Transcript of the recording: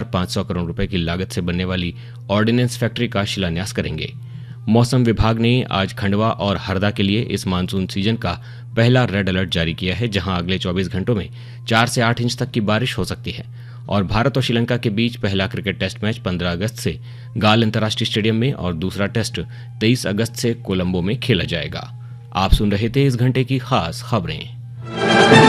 4,500 करोड़ रुपए की लागत से बनने वाली ऑर्डिनेंस फैक्ट्री का शिलान्यास करेंगे। मौसम विभाग ने आज खंडवा और हरदा के लिए इस मानसून सीजन का पहला रेड अलर्ट जारी किया है, जहां अगले 24 घंटों में 4 से 8 इंच तक की बारिश हो सकती है। और भारत और श्रीलंका के बीच पहला क्रिकेट टेस्ट मैच 15 अगस्त से गाल अंतर्राष्ट्रीय स्टेडियम में और दूसरा टेस्ट 23 अगस्त से कोलंबो में खेला जाएगा। आप सुन रहे थे इस घंटे की खास खबरें।